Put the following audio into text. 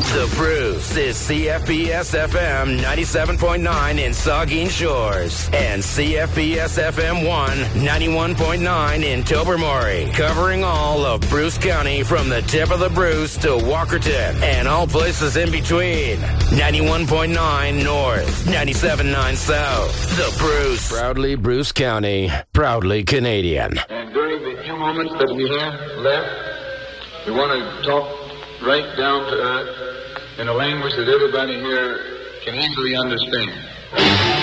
The Bruce is CFPS FM 97.9 in Saugeen Shores and CFPS FM 1 91.9 in Tobermory, covering all of Bruce County from the tip of the Bruce to Walkerton and all places in between. 91.9 North, 97.9 South. The Bruce. Proudly Bruce County, proudly Canadian. And during the few moments that we have left, we want to talk right down to earth in a language that everybody here can easily understand.